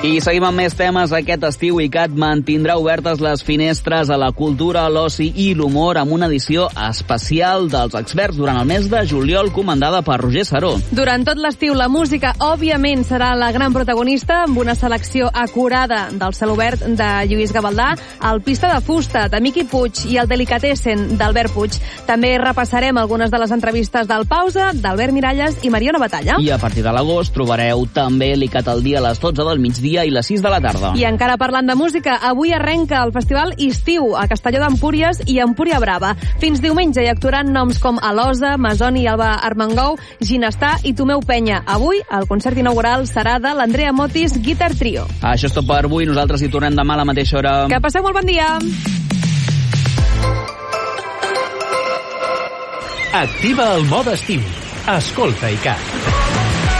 I seguim amb més temes. Aquest estiu ICAT mantindrà obertes les finestres a la cultura, l'oci i l'humor amb una edició especial dels experts durant el mes de juliol, comandada per Roger Saró. Durant tot l'estiu, la música, òbviament, serà la gran protagonista, amb una selecció acurada del celobert de Lluís Gavaldà, el Pista de Fusta, de Miqui Puig i el Delicatessen, d'Albert Puig. També repassarem algunes de les entrevistes del Pausa, d'Albert Miralles i Mariona Batalla. I a partir de l'agost trobareu també l'ICAT al dia a les 12 del migdia i les 6 de la tarda. I encara parlant de música, avui arrenca el Festival Estiu a Castelló d'Empúries i Empúria Brava. Fins diumenge hi actuaran noms com Alosa, Masoni, Alba Armengou, Ginestà i Tomeu Penya. Avui el concert inaugural serà de l'Andrea Motis Guitar Trio. Això és tot per avui. Nosaltres hi tornem demà a la mateixa hora. Que passeu molt bon dia! Activa el mode estiu. Escolta ICAT.